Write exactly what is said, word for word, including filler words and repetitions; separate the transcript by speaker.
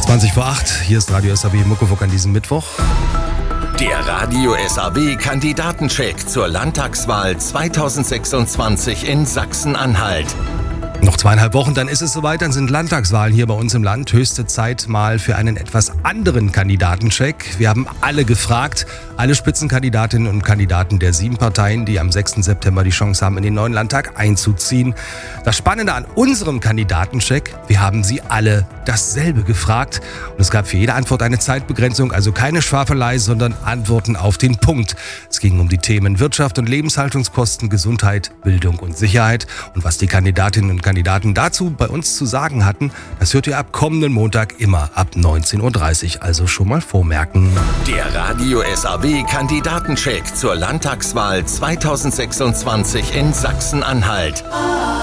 Speaker 1: zwanzig vor acht, hier ist Radio S A W Muckefuck an diesem Mittwoch.
Speaker 2: Der Radio S A W Kandidatencheck zur Landtagswahl zweitausendsechsundzwanzig in Sachsen-Anhalt.
Speaker 1: Noch zweieinhalb Wochen, dann ist es soweit, dann sind Landtagswahlen hier bei uns im Land. Höchste Zeit mal für einen etwas anderen Kandidatencheck. Wir haben alle gefragt, alle Spitzenkandidatinnen und Kandidaten der sieben Parteien, die am sechsten September die Chance haben, in den neuen Landtag einzuziehen. Das Spannende an unserem Kandidatencheck, wir haben sie alle dasselbe gefragt. Und es gab für jede Antwort eine Zeitbegrenzung, also keine Schwafelei, sondern Antworten auf den Punkt. Es ging um die Themen Wirtschaft und Lebenshaltungskosten, Gesundheit, Bildung und Sicherheit. Und was die Kandidatinnen und Kandidaten dazu bei uns zu sagen hatten, das hört ihr ab kommenden Montag immer ab neunzehn Uhr dreißig, also schon mal vormerken.
Speaker 2: Der Radio S A W Kandidatencheck zur Landtagswahl zweitausendsechsundzwanzig in Sachsen-Anhalt.